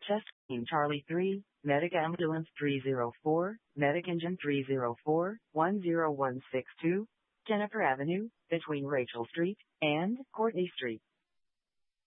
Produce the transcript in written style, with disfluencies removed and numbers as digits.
Chest Team Charlie 3, Medic Ambulance 304, Medic Engine 304, 10162, Jennifer Avenue, between Rachel Street and Courtney Street.